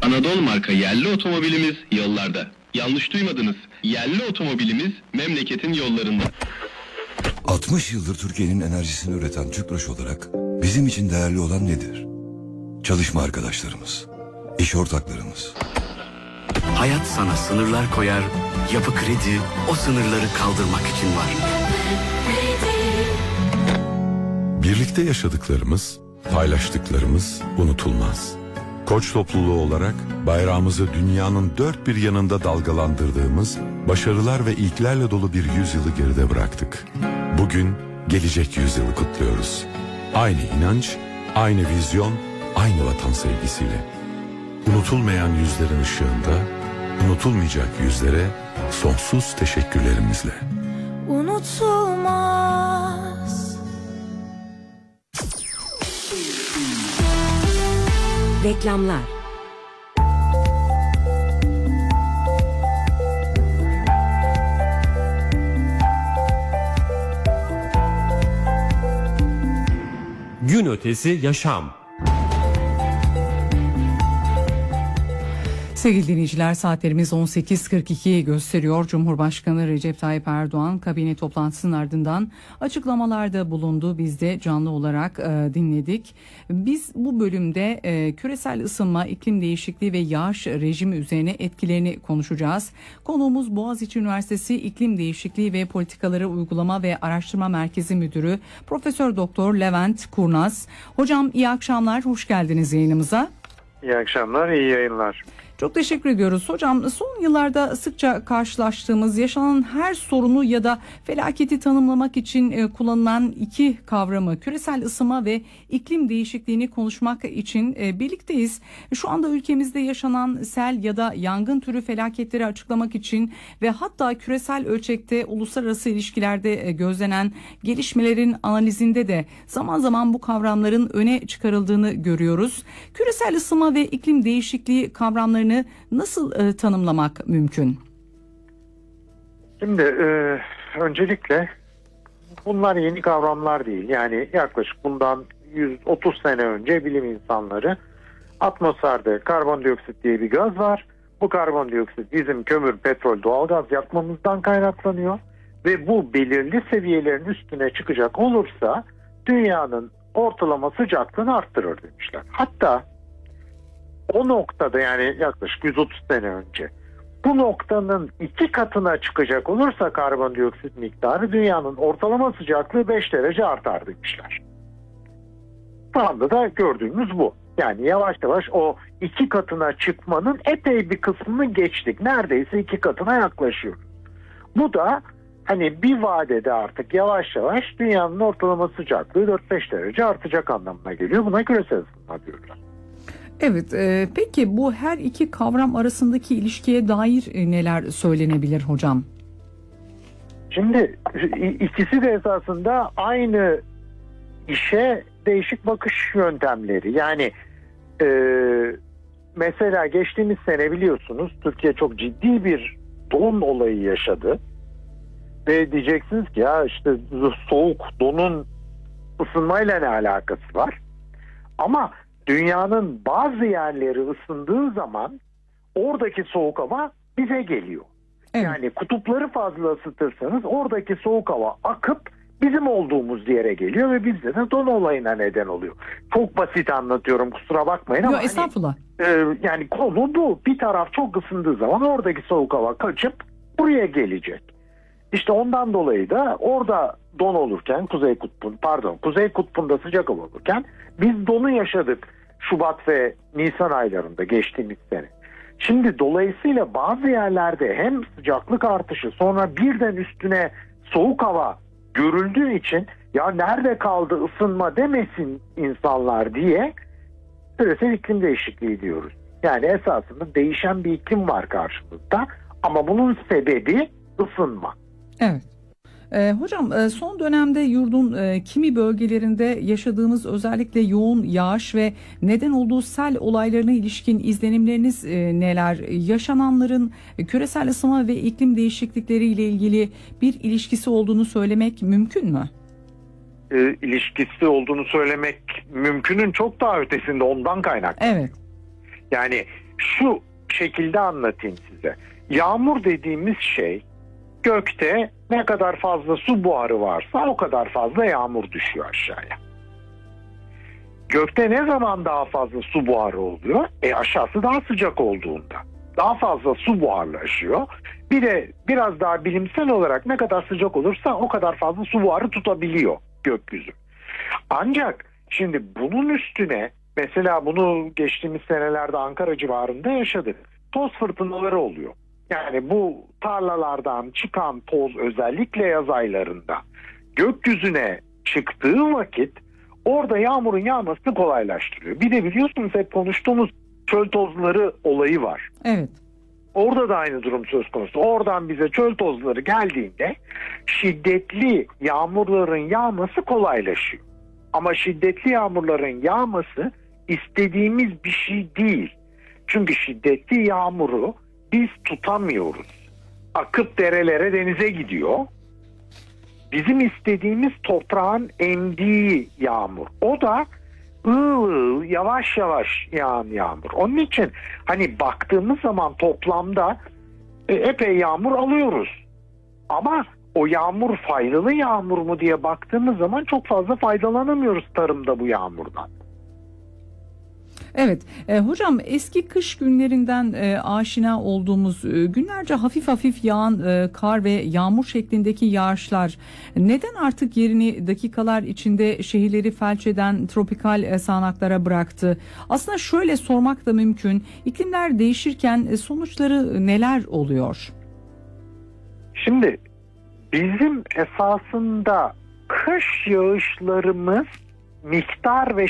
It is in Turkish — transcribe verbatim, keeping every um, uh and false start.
Anadolu marka yerli otomobilimiz yollarda. Yanlış duymadınız. Yerli otomobilimiz memleketin yollarında. altmış yıldır Türkiye'nin enerjisini üreten Tüpraş olarak bizim için değerli olan nedir? Çalışma arkadaşlarımız, iş ortaklarımız. Hayat sana sınırlar koyar, Yapı Kredi o sınırları kaldırmak için var. Birlikte yaşadıklarımız, paylaştıklarımız unutulmaz. Koç topluluğu olarak bayrağımızı dünyanın dört bir yanında dalgalandırdığımız başarılar ve ilklerle dolu bir yüzyılı geride bıraktık. Bugün gelecek yüzyılı kutluyoruz. Aynı inanç, aynı vizyon, aynı vatan sevgisiyle. Unutulmayan yüzlerin ışığında, unutulmayacak yüzlere sonsuz teşekkürlerimizle. Unutulmaz. Reklamlar. Gün ötesi yaşam. Sevgili dinleyiciler, saatlerimiz on sekiz kırk iki gösteriyor. Cumhurbaşkanı Recep Tayyip Erdoğan kabine toplantısının ardından açıklamalarda bulundu. Biz de canlı olarak e, dinledik. Biz bu bölümde e, küresel ısınma, iklim değişikliği ve yağış rejimi üzerine etkilerini konuşacağız. Konuğumuz Boğaziçi Üniversitesi İklim Değişikliği ve Politikaları Uygulama ve Araştırma Merkezi Müdürü Profesör Doktor Levent Kurnaz. Hocam iyi akşamlar, hoş geldiniz yayınımıza. İyi akşamlar, iyi yayınlar. Çok teşekkür ediyoruz. Hocam, son yıllarda sıkça karşılaştığımız, yaşanan her sorunu ya da felaketi tanımlamak için kullanılan iki kavramı, küresel ısınma ve iklim değişikliğini konuşmak için birlikteyiz. Şu anda ülkemizde yaşanan sel ya da yangın türü felaketleri açıklamak için ve hatta küresel ölçekte uluslararası ilişkilerde gözlenen gelişmelerin analizinde de zaman zaman bu kavramların öne çıkarıldığını görüyoruz. Küresel ısınma ve iklim değişikliği kavramlarını nasıl e, tanımlamak mümkün? Şimdi e, öncelikle bunlar yeni kavramlar değil. Yani yaklaşık bundan yüz otuz sene önce bilim insanları atmosferde karbondioksit diye bir gaz var. Bu karbondioksit bizim kömür, petrol, doğalgaz yakmamızdan kaynaklanıyor ve bu belirli seviyelerin üstüne çıkacak olursa dünyanın ortalama sıcaklığını arttırır demişler. Hatta o noktada, yani yaklaşık yüz otuz sene önce, bu noktanın iki katına çıkacak olursa karbondioksit miktarı dünyanın ortalama sıcaklığı beş derece artar demişler. Şu anda da gördüğümüz bu. Yani yavaş yavaş o iki katına çıkmanın epey bir kısmını geçtik. Neredeyse iki katına yaklaşıyoruz. Bu da hani bir vadede artık yavaş yavaş dünyanın ortalama sıcaklığı dört beş derece artacak anlamına geliyor. Buna küresel ısınma diyorlar. Evet, e, peki bu her iki kavram arasındaki ilişkiye dair e, neler söylenebilir hocam? Şimdi ikisi de esasında aynı işe değişik bakış yöntemleri. Yani e, mesela geçtiğimiz sene biliyorsunuz Türkiye çok ciddi bir don olayı yaşadı. Ve diyeceksiniz ki ya işte soğuk, donun ısınmayla ne alakası var? Ama dünyanın bazı yerleri ısındığı zaman oradaki soğuk hava bize geliyor. Evet. Yani kutupları fazla ısıtırsanız oradaki soğuk hava akıp bizim olduğumuz yere geliyor ve bizde de don olayına neden oluyor. Çok basit anlatıyorum, kusura bakmayın ama Yo, estağfurullah. Hani, e, yani konu bu. Bir taraf çok ısındığı zaman oradaki soğuk hava kaçıp buraya gelecek. İşte ondan dolayı da orada don olurken Kuzey Kutbu'nun pardon Kuzey Kutbu'nda sıcak hava olurken biz donu yaşadık Şubat ve Nisan aylarında geçtiğimiz sene. Şimdi dolayısıyla bazı yerlerde hem sıcaklık artışı sonra birden üstüne soğuk hava görüldüğü için ya nerede kaldı ısınma demesin insanlar diye küresel iklim değişikliği diyoruz. Yani esasında değişen bir iklim var karşımızda ama bunun sebebi ısınma. Evet. Ee, hocam e, son dönemde yurdun e, kimi bölgelerinde yaşadığımız özellikle yoğun yağış ve neden olduğu sel olaylarına ilişkin izlenimleriniz e, neler? Yaşananların e, küresel ısınma ve iklim değişiklikleri ile ilgili bir ilişkisi olduğunu söylemek mümkün mü? E, ilişkisi olduğunu söylemek mümkünün çok daha ötesinde, ondan kaynaklı. Evet. Yani şu şekilde anlatayım size. Yağmur dediğimiz şey, gökte ne kadar fazla su buharı varsa o kadar fazla yağmur düşüyor aşağıya. Gökte ne zaman daha fazla su buharı oluyor? E aşağısı daha sıcak olduğunda. Daha fazla su buharlaşıyor. Bir de biraz daha bilimsel olarak ne kadar sıcak olursa o kadar fazla su buharı tutabiliyor gökyüzü. Ancak şimdi bunun üstüne, mesela bunu geçtiğimiz senelerde Ankara civarında yaşadık. Toz fırtınaları oluyor. Yani bu tarlalardan çıkan toz özellikle yaz aylarında gökyüzüne çıktığı vakit orada yağmurun yağmasını kolaylaştırıyor. Bir de biliyorsunuz hep konuştuğumuz çöl tozları olayı var. Evet. Orada da aynı durum söz konusu. Oradan bize çöl tozları geldiğinde şiddetli yağmurların yağması kolaylaşıyor. Ama şiddetli yağmurların yağması istediğimiz bir şey değil. Çünkü şiddetli yağmuru biz tutamıyoruz. Akıp derelere, denize gidiyor. Bizim istediğimiz toprağın emdiği yağmur. O da ığıl ığıl, yavaş yavaş yağan yağmur. Onun için hani baktığımız zaman toplamda e, epey yağmur alıyoruz. Ama o yağmur faydalı yağmur mu diye baktığımız zaman çok fazla faydalanamıyoruz tarımda bu yağmurdan. Evet, e, hocam eski kış günlerinden e, aşina olduğumuz e, günlerce hafif hafif yağan e, kar ve yağmur şeklindeki yağışlar neden artık yerini dakikalar içinde şehirleri felç eden tropikal e, sağanaklara bıraktı? Aslında şöyle sormak da mümkün, iklimler değişirken e, sonuçları neler oluyor? Şimdi bizim esasında kış yağışlarımız miktar ve